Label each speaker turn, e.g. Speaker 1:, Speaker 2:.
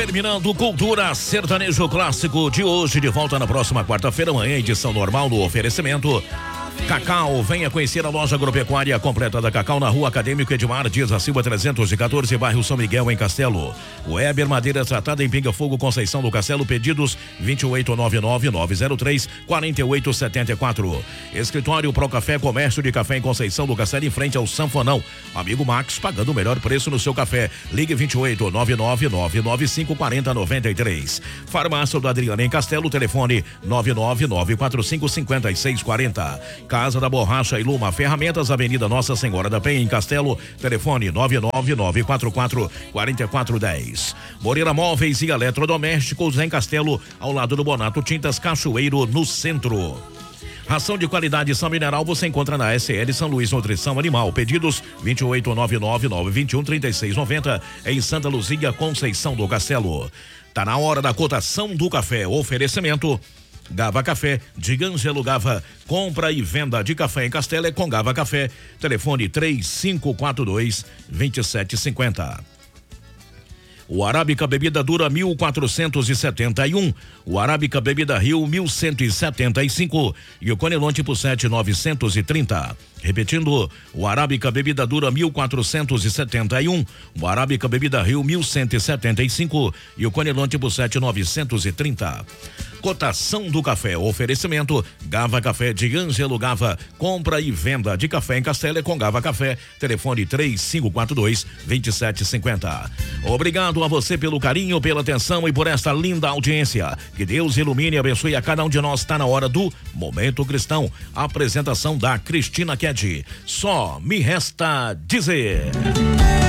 Speaker 1: Terminando Cultura Sertanejo Clássico de hoje, de volta na próxima quarta-feira, amanhã, edição normal no oferecimento Cacau. Venha conhecer a loja agropecuária completa da Cacau na Rua Acadêmico Edmar Dias da Silva 314, bairro São Miguel, em Castelo. Weber Madeira Tratada em Pinga Fogo, Conceição do Castelo. Pedidos 2899-903-4874. Escritório Pro Café, comércio de café em Conceição do Castelo, em frente ao Sanfonão. Amigo Max, pagando o melhor preço no seu café. Ligue 2899-995-4093. Farmácia do Adriano em Castelo, telefone 999455640. Casa da Borracha e Luma Ferramentas, Avenida Nossa Senhora da Penha, em Castelo, telefone 99944-4410. Moreira Móveis e Eletrodomésticos, em Castelo, ao lado do Bonato Tintas Cachoeiro, no centro. Ração de qualidade São Mineral você encontra na SL São Luís Nutrição Animal. Pedidos 2899-921-3690, em Santa Luzia, Conceição do Castelo. Tá na hora da cotação do café. Oferecimento Gava Café, de Ângelo Gava. Compra e venda de café em Castelo é com Gava Café. Telefone 3542-2750. O Arábica Bebida Dura 1471, o Arábica Bebida Rio 1175 e o Conilon Tipo 7 930. Repetindo, o Arábica Bebida Dura 1471, o Arábica Bebida Rio 1175 e o Conilon Tipo 7 930. Cotação do café, oferecimento Gava Café, de Ângelo Gava. Compra e venda de café em Castelo é com Gava Café. Telefone 3542-2750. Obrigado a você pelo carinho, pela atenção e por esta linda audiência. Que Deus ilumine e abençoe a cada um de nós. Está na hora do Momento Cristão. Apresentação da Cristina Ked. Só me resta dizer.